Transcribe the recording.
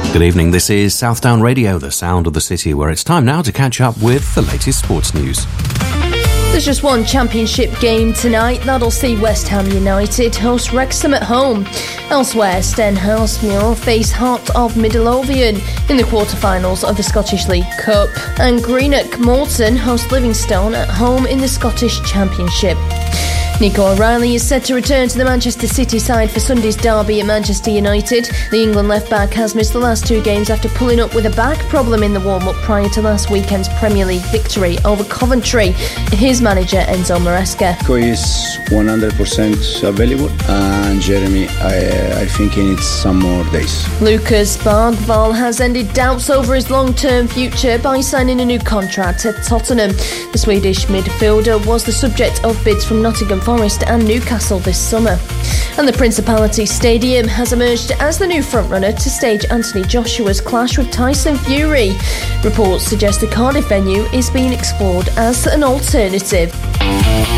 Good evening, this is Southdown Radio, the sound of the city, where it's time now to catch up with the latest sports news. There's just one championship game tonight. That'll see West Ham United host Wrexham at home. Elsewhere, Stenhousemuir face Heart of Midlothian in the quarter-finals of the Scottish League Cup. And Greenock Morton host Livingstone at home in the Scottish Championship. Nico O'Reilly is set to return to the Manchester City side for Sunday's derby at Manchester United. The England left-back has missed the last two games after pulling up with a back problem in the warm-up prior to last weekend's Premier League victory over Coventry. His manager, Enzo Maresca. Nico is 100% available, and Jeremy, I think he needs some more days. Lucas Bergvall has ended doubts over his long-term future by signing a new contract at Tottenham. The Swedish midfielder was the subject of bids from Nottingham Forest and Newcastle this summer. And the Principality Stadium has emerged as the new frontrunner to stage Anthony Joshua's clash with Tyson Fury. Reports suggest the Cardiff venue is being explored as an alternative.